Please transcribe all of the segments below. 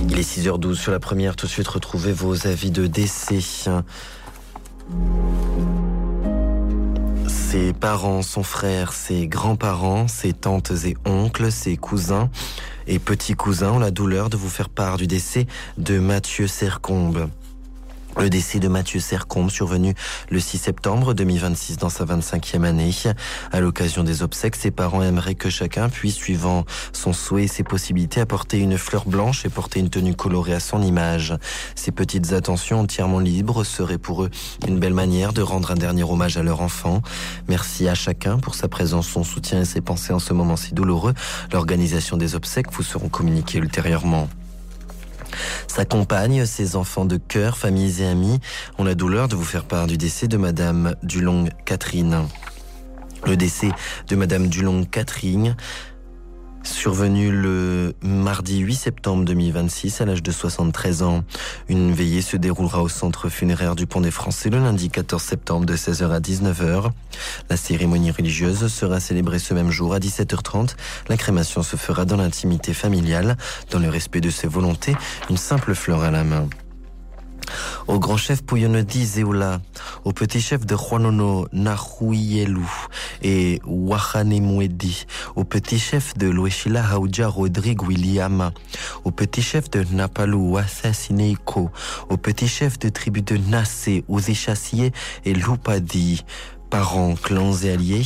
Il est 6h12 sur la première. Tout de suite, retrouvez vos avis de décès. Ses parents, son frère, ses grands-parents, ses tantes et oncles, ses cousins et petits-cousins ont la douleur de vous faire part du décès de Mathieu Sercombe. Le décès de Mathieu Sercombe, survenu le 6 septembre 2026 dans sa 25e année. À l'occasion des obsèques, ses parents aimeraient que chacun puisse, suivant son souhait et ses possibilités, apporter une fleur blanche et porter une tenue colorée à son image. Ces petites attentions entièrement libres seraient pour eux une belle manière de rendre un dernier hommage à leur enfant. Merci à chacun pour sa présence, son soutien et ses pensées en ce moment si douloureux. L'organisation des obsèques vous seront communiquées ultérieurement. Sa compagne, ses enfants de cœur, familles et amis ont la douleur de vous faire part du décès de Madame Dulong Catherine. Le décès de Madame Dulong Catherine, survenu le mardi 8 septembre 2026 à l'âge de 73 ans. Une veillée se déroulera au centre funéraire du Pont des Français le lundi 14 septembre de 16h à 19h. La cérémonie religieuse sera célébrée ce même jour à 17h30. La crémation se fera dans l'intimité familiale, dans le respect de ses volontés, une simple fleur à la main. Au grand chef Pouyanodi Zeoula, au petit chef de Juanono Nahuiyelu et Wahane Mouedi, au petit chef de Lueshila Haouja Rodrigue Williama, au petit chef de Napalu Wassasineiko, au petit chef de tribu de Nassé, aux Échassiers et Loupadi, parents, clans et alliés.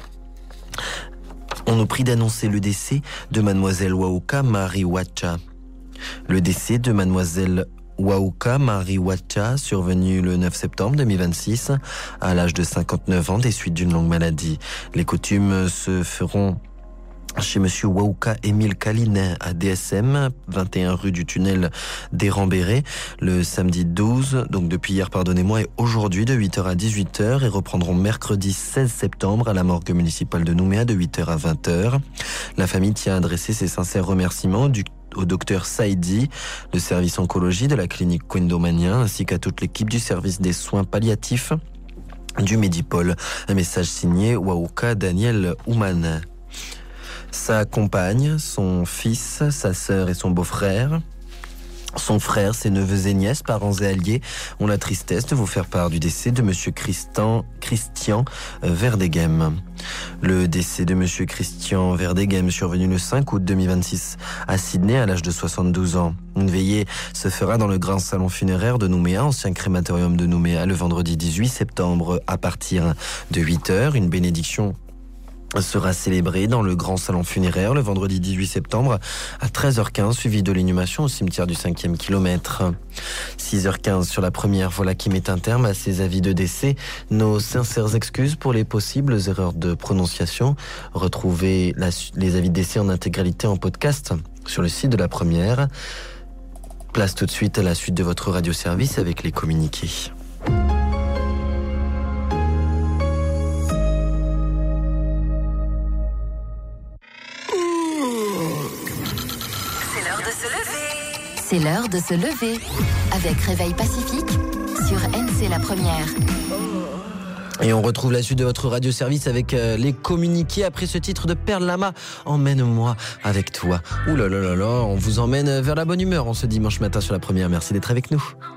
On nous prie d'annoncer le décès de Mademoiselle Wauka Marie Wacha. Le décès de Mademoiselle Wauka Marie Wacha, survenu le 9 septembre 2026, à l'âge de 59 ans des suites d'une longue maladie. Les coutumes se feront chez Monsieur Wauka Émile Kalinet à DSM, 21 rue du tunnel des Rambérés, le samedi 12, donc depuis hier pardonnez-moi, et aujourd'hui de 8h à 18h, et reprendront mercredi 16 septembre à la morgue municipale de Nouméa de 8h à 20h. La famille tient à adresser ses sincères remerciements au docteur Saïdi, le service oncologie de la clinique Quendomania, ainsi qu'à toute l'équipe du service des soins palliatifs du Médipôle. Un message signé Wauka Daniel Ouman. Sa compagne, son fils, sa sœur et son beau-frère, son frère, ses neveux et nièces, parents et alliés ont la tristesse de vous faire part du décès de Monsieur Christian Verdeghem. Le décès de Monsieur Christian Verdeghem, survenu le 5 août 2026 à Sydney à l'âge de 72 ans. Une veillée se fera dans le grand salon funéraire de Nouméa, ancien crématorium de Nouméa, le vendredi 18 septembre à partir de 8h. Une bénédiction sera célébrée dans le grand salon funéraire le vendredi 18 septembre à 13h15, suivi de l'inhumation au cimetière du 5e kilomètre. 6h15 sur la première, voilà qui met un terme à ces avis de décès. Nos sincères excuses pour les possibles erreurs de prononciation. Retrouvez les avis de décès en intégralité en podcast sur le site de la première. Place tout de suite à la suite de votre radioservice avec les communiqués. C'est l'heure de se lever avec Réveil Pacifique sur NC La Première. Et on retrouve la suite de votre radioservice avec les communiqués après ce titre de Perle Lama. Emmène-moi avec toi. Ouh là là là là, on vous emmène vers la bonne humeur en ce dimanche matin sur La Première. Merci d'être avec nous.